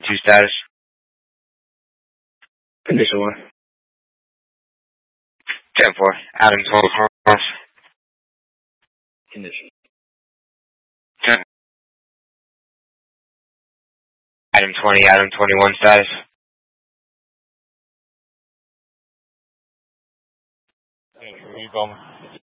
2 status. Condition 1. 10-4. Adam 12 cross. Condition. 10. Adam 20, Adam 21 status. Read Bowman.